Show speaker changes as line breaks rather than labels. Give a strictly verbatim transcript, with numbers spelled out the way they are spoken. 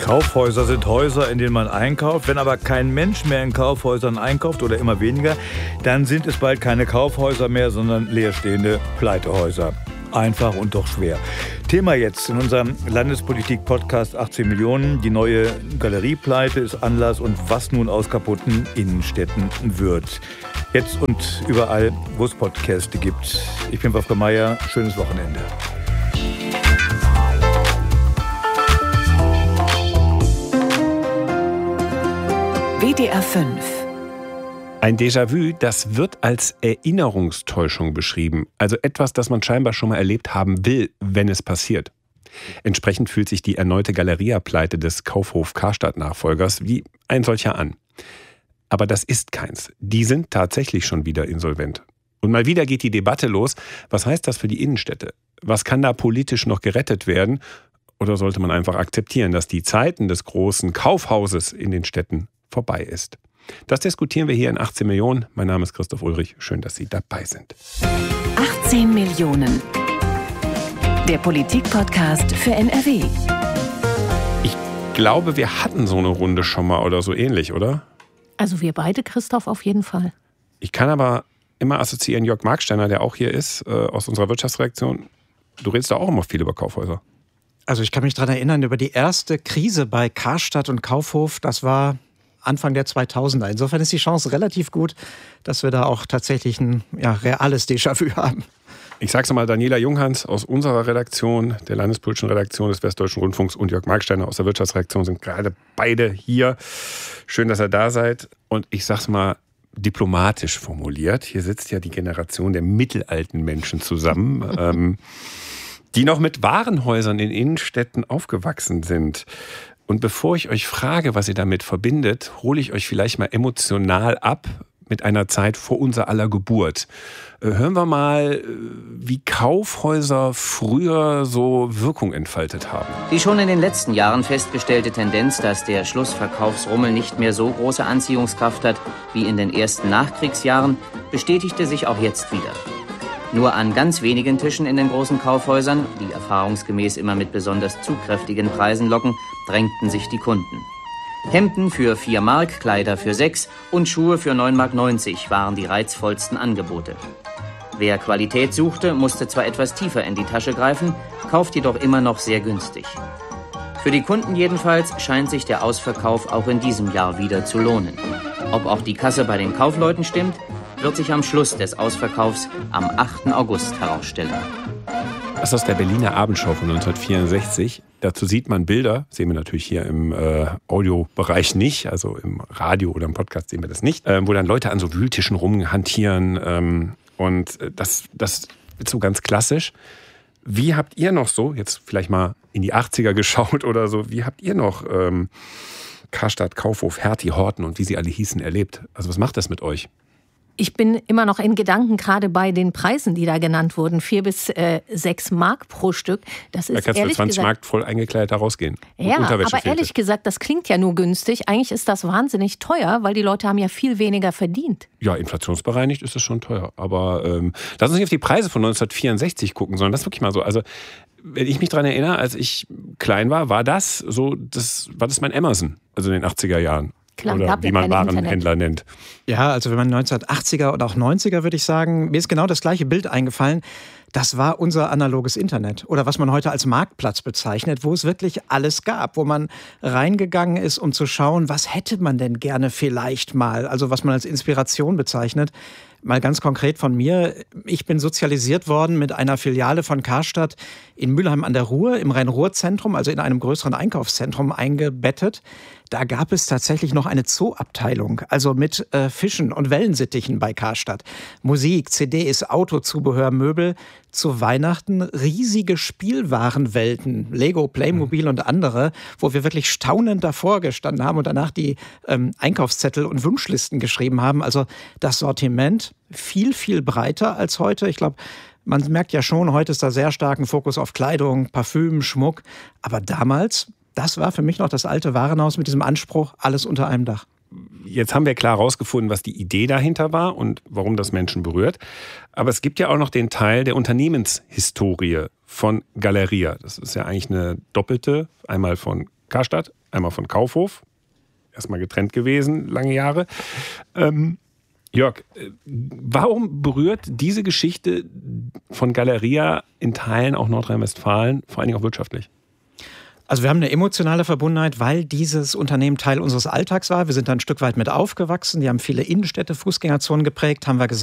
Kaufhäuser sind Häuser, in denen man einkauft. Wenn aber kein Mensch mehr in Kaufhäusern einkauft oder immer weniger, dann sind es bald keine Kaufhäuser mehr, sondern leerstehende Pleitehäuser. Einfach und doch schwer. Thema jetzt in unserem Landespolitik-Podcast achtzehn Millionen. Die neue Galeriepleite ist Anlass und was nun aus kaputten Innenstädten wird. Jetzt und überall, wo es Podcasts gibt. Ich bin Wolfgang Meier. Schönes Wochenende.
W D R fünf.
Ein Déjà-vu, das wird als Erinnerungstäuschung beschrieben. Also etwas, das man scheinbar schon mal erlebt haben will, wenn es passiert. Entsprechend fühlt sich die erneute Galeria-Pleite des Kaufhof Karstadt-Nachfolgers wie ein solcher an. Aber das ist keins. Die sind tatsächlich schon wieder insolvent. Und mal wieder geht die Debatte los. Was heißt das für die Innenstädte? Was kann da politisch noch gerettet werden? Oder sollte man einfach akzeptieren, dass die Zeiten des großen Kaufhauses in den Städten vorbei ist? Das diskutieren wir hier in achtzehn Millionen. Mein Name ist Christoph Ulrich. Schön, dass Sie dabei sind.
achtzehn Millionen. Der Politik-Podcast für N R W.
Ich glaube, wir hatten so eine Runde schon mal oder so ähnlich, oder?
Also wir beide, Christoph, auf jeden Fall.
Ich kann aber immer assoziieren, Jörg Marksteiner, der auch hier ist, äh, aus unserer Wirtschaftsredaktion. Du redest da auch immer viel über Kaufhäuser.
Also ich kann mich daran erinnern, über die erste Krise bei Karstadt und Kaufhof, das war Anfang der zweitausender. Insofern ist die Chance relativ gut, dass wir da auch tatsächlich ein ja, reales Déjà-vu haben.
Ich sag's nochmal, Daniela Junghans aus unserer Redaktion, der landespolitischen Redaktion des Westdeutschen Rundfunks, und Jörg Marksteiner aus der Wirtschaftsredaktion sind gerade beide hier. Schön, dass ihr da seid. Und ich sag's mal diplomatisch formuliert, hier sitzt ja die Generation der mittelalten Menschen zusammen, ähm, die noch mit Warenhäusern in Innenstädten aufgewachsen sind. Und bevor ich euch frage, was ihr damit verbindet, hole ich euch vielleicht mal emotional ab mit einer Zeit vor unser aller Geburt. Hören wir mal, wie Kaufhäuser früher so Wirkung entfaltet haben.
Die schon in den letzten Jahren festgestellte Tendenz, dass der Schlussverkaufsrummel nicht mehr so große Anziehungskraft hat wie in den ersten Nachkriegsjahren, bestätigte sich auch jetzt wieder. Nur an ganz wenigen Tischen in den großen Kaufhäusern, die erfahrungsgemäß immer mit besonders zugkräftigen Preisen locken, drängten sich die Kunden. Hemden für vier Mark, Kleider für sechs und Schuhe für neun Mark neunzig waren die reizvollsten Angebote. Wer Qualität suchte, musste zwar etwas tiefer in die Tasche greifen, kauft jedoch immer noch sehr günstig. Für die Kunden jedenfalls scheint sich der Ausverkauf auch in diesem Jahr wieder zu lohnen. Ob auch die Kasse bei den Kaufleuten stimmt, wird sich am Schluss des Ausverkaufs am achten August herausstellen.
Das ist aus der Berliner Abendschau von neunzehnhundertvierundsechzig. Dazu sieht man Bilder, sehen wir natürlich hier im äh, Audiobereich nicht, also im Radio oder im Podcast sehen wir das nicht, äh, wo dann Leute an so Wühltischen rumhantieren. Ähm, und das, das ist so ganz klassisch. Wie habt ihr noch so, jetzt vielleicht mal in die achtziger geschaut oder so, wie habt ihr noch ähm, Karstadt, Kaufhof, Hertie, Horten und wie sie alle hießen erlebt? Also was macht das mit euch?
Ich bin immer noch in Gedanken gerade bei den Preisen, die da genannt wurden. Vier bis äh, sechs Mark pro Stück. Das ist
da kannst du für zwanzig
gesagt,
Mark voll eingekleidet da rausgehen.
Ja, aber ehrlich gesagt, das klingt ja nur günstig. Eigentlich ist das wahnsinnig teuer, weil die Leute haben ja viel weniger verdient.
Ja, inflationsbereinigt ist das schon teuer. Aber ähm, lass uns nicht auf die Preise von neunzehnhundertvierundsechzig gucken, sondern das ist wirklich mal so. Also wenn ich mich daran erinnere, als ich klein war, war das so, das war das mein Emerson, also in den achtziger Jahren.
Klar,
oder wie man Warenhändler nennt.
Ja, also wenn man neunzehnhundertachtziger oder auch neunziger, würde ich sagen, mir ist genau das gleiche Bild eingefallen. Das war unser analoges Internet oder was man heute als Marktplatz bezeichnet, wo es wirklich alles gab, wo man reingegangen ist, um zu schauen, was hätte man denn gerne vielleicht mal, also was man als Inspiration bezeichnet. Mal ganz konkret von mir. Ich bin sozialisiert worden mit einer Filiale von Karstadt in Mülheim an der Ruhr, im Rhein-Ruhr-Zentrum, also in einem größeren Einkaufszentrum eingebettet. Da gab es tatsächlich noch eine Zooabteilung, also mit äh, Fischen und Wellensittichen bei Karstadt. Musik, C Ds, Autozubehör, Möbel. Zu Weihnachten riesige Spielwarenwelten, Lego, Playmobil und andere, wo wir wirklich staunend davor gestanden haben und danach die ähm, Einkaufszettel und Wunschlisten geschrieben haben. Also das Sortiment viel, viel breiter als heute. Ich glaube, man merkt ja schon, heute ist da sehr starken Fokus auf Kleidung, Parfüm, Schmuck. Aber damals, das war für mich noch das alte Warenhaus mit diesem Anspruch, alles unter einem Dach.
Jetzt haben wir klar herausgefunden, was die Idee dahinter war und warum das Menschen berührt. Aber es gibt ja auch noch den Teil der Unternehmenshistorie von Galeria. Das ist ja eigentlich eine doppelte, einmal von Karstadt, einmal von Kaufhof, erstmal getrennt gewesen, lange Jahre. Ähm, Jörg, warum berührt diese Geschichte von Galeria in Teilen auch Nordrhein-Westfalen, vor allen Dingen auch wirtschaftlich?
Also wir haben eine emotionale Verbundenheit, weil dieses Unternehmen Teil unseres Alltags war. Wir sind da ein Stück weit mit aufgewachsen. Die haben viele Innenstädte, Fußgängerzonen geprägt, haben wir gesagt.